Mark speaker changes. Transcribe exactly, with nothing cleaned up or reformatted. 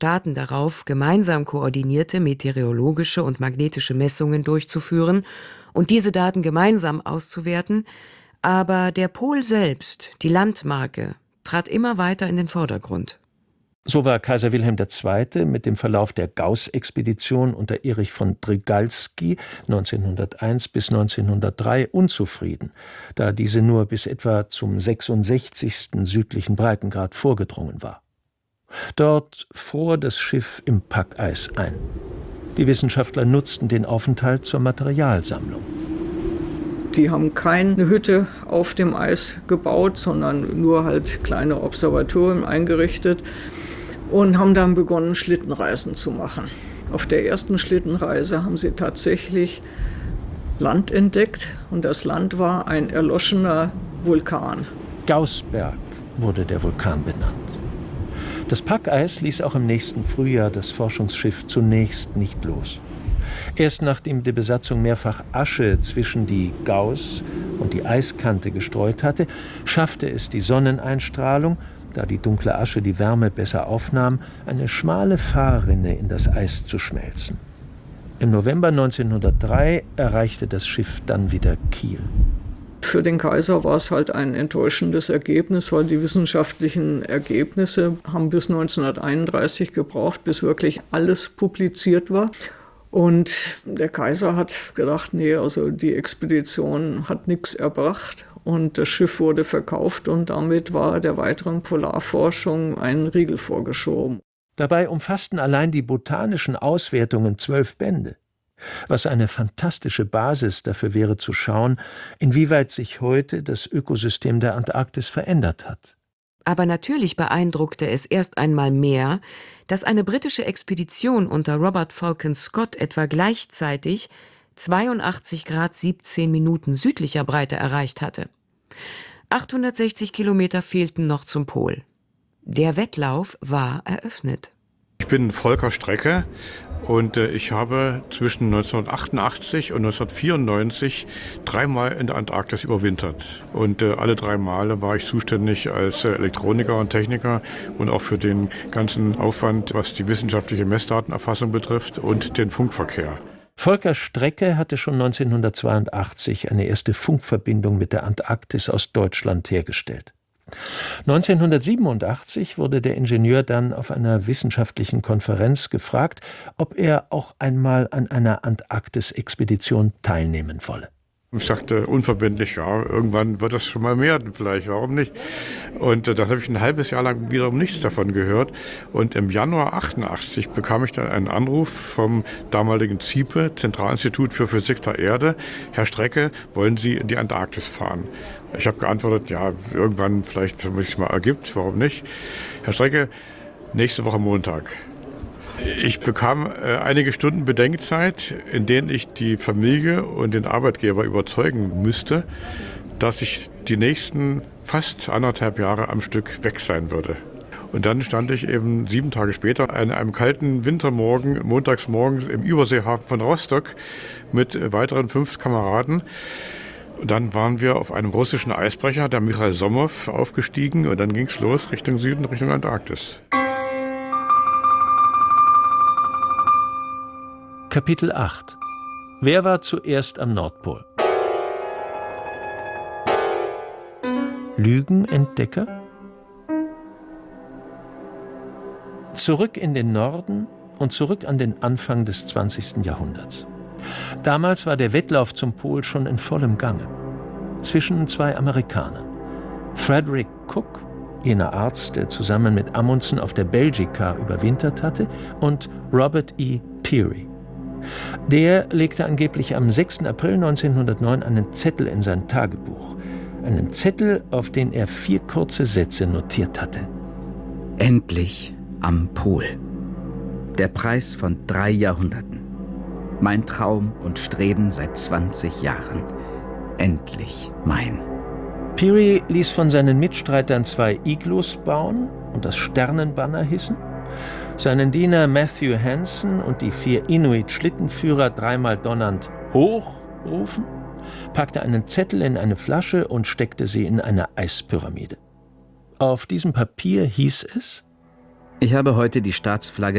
Speaker 1: Staaten darauf, gemeinsam koordinierte meteorologische und magnetische Messungen durchzuführen und diese Daten gemeinsam auszuwerten, aber der Pol selbst, die Landmarke, trat immer weiter in den Vordergrund.
Speaker 2: So war Kaiser Wilhelm der Zweite mit dem Verlauf der Gauß-Expedition unter Erich von Drygalski neunzehnhunderteins bis neunzehnhundertdrei unzufrieden, da diese nur bis etwa zum sechsundsechzigsten südlichen Breitengrad vorgedrungen war. Dort fror das Schiff im Packeis ein. Die Wissenschaftler nutzten den Aufenthalt zur Materialsammlung.
Speaker 3: Die haben keine Hütte auf dem Eis gebaut, sondern nur halt kleine Observatorien eingerichtet und haben dann begonnen, Schlittenreisen zu machen. Auf der ersten Schlittenreise haben sie tatsächlich Land entdeckt und das Land war ein erloschener Vulkan.
Speaker 2: Gaußberg wurde der Vulkan benannt. Das Packeis ließ auch im nächsten Frühjahr das Forschungsschiff zunächst nicht los. Erst nachdem die Besatzung mehrfach Asche zwischen die Gauß und die Eiskante gestreut hatte, schaffte es die Sonneneinstrahlung, da die dunkle Asche die Wärme besser aufnahm, eine schmale Fahrrinne in das Eis zu schmelzen. Im November neunzehnhundertdrei erreichte das Schiff dann wieder Kiel.
Speaker 3: Für den Kaiser war es halt ein enttäuschendes Ergebnis, weil die wissenschaftlichen Ergebnisse haben bis neunzehnhunderteinunddreißig gebraucht, bis wirklich alles publiziert war. Und der Kaiser hat gedacht, nee, also die Expedition hat nichts erbracht und das Schiff wurde verkauft und damit war der weiteren Polarforschung ein Riegel vorgeschoben.
Speaker 2: Dabei umfassten allein die botanischen Auswertungen zwölf Bände, was eine fantastische Basis dafür wäre zu schauen, inwieweit sich heute das Ökosystem der Antarktis verändert hat.
Speaker 1: Aber natürlich beeindruckte es erst einmal mehr, dass eine britische Expedition unter Robert Falcon Scott etwa gleichzeitig zweiundachtzig Grad siebzehn Minuten südlicher Breite erreicht hatte. achthundertsechzig Kilometer fehlten noch zum Pol. Der Wettlauf war eröffnet.
Speaker 4: Ich bin Volker Strecke und äh, ich habe zwischen neunzehnhundertachtundachtzig und neunzehnhundertvierundneunzig dreimal in der Antarktis überwintert. Und äh, alle drei Male war ich zuständig als äh, Elektroniker und Techniker und auch für den ganzen Aufwand, was die wissenschaftliche Messdatenerfassung betrifft und den Funkverkehr.
Speaker 2: Volker Strecke hatte schon neunzehnhundertzweiundachtzig eine erste Funkverbindung mit der Antarktis aus Deutschland hergestellt. neunzehnhundertsiebenundachtzig wurde der Ingenieur dann auf einer wissenschaftlichen Konferenz gefragt, ob er auch einmal an einer Antarktis-Expedition teilnehmen wolle.
Speaker 4: Ich sagte unverbindlich, ja, irgendwann wird das schon mal mehr, vielleicht, warum nicht? Und äh, dann habe ich ein halbes Jahr lang wiederum nichts davon gehört. Und im Januar achtundachtzig bekam ich dann einen Anruf vom damaligen Z I P E, Zentralinstitut für Physik der Erde. Herr Strecke, wollen Sie in die Antarktis fahren? Ich habe geantwortet, ja, irgendwann vielleicht, wenn es sich mal ergibt, warum nicht? Herr Strecke, nächste Woche Montag. Ich bekam äh, einige Stunden Bedenkzeit, in denen ich die Familie und den Arbeitgeber überzeugen müsste, dass ich die nächsten fast anderthalb Jahre am Stück weg sein würde. Und dann stand ich eben sieben Tage später an einem kalten Wintermorgen, montags morgens im Überseehafen von Rostock mit äh, weiteren fünf Kameraden. Und dann waren wir auf einem russischen Eisbrecher, der Michail Somow, aufgestiegen und dann ging es los Richtung Süden, Richtung Antarktis.
Speaker 2: Kapitel acht. Wer war zuerst am Nordpol? Lügenentdecker? Zurück in den Norden und zurück an den Anfang des zwanzigsten Jahrhunderts. Damals war der Wettlauf zum Pol schon in vollem Gange. Zwischen zwei Amerikanern. Frederick Cook, jener Arzt, der zusammen mit Amundsen auf der Belgica überwintert hatte, und Robert E. Peary. Der legte angeblich am sechsten April neunzehnhundertneun einen Zettel in sein Tagebuch. Einen Zettel, auf den er vier kurze Sätze notiert hatte.
Speaker 5: Endlich am Pol. Der Preis von drei Jahrhunderten. Mein Traum und Streben seit zwanzig Jahren. Endlich mein.
Speaker 2: Peary ließ von seinen Mitstreitern zwei Iglus bauen und das Sternenbanner hissen, seinen Diener Matthew Hansen und die vier Inuit-Schlittenführer dreimal donnernd hoch rufen, packte einen Zettel in eine Flasche und steckte sie in eine Eispyramide. Auf diesem Papier hieß es:
Speaker 5: Ich habe heute die Staatsflagge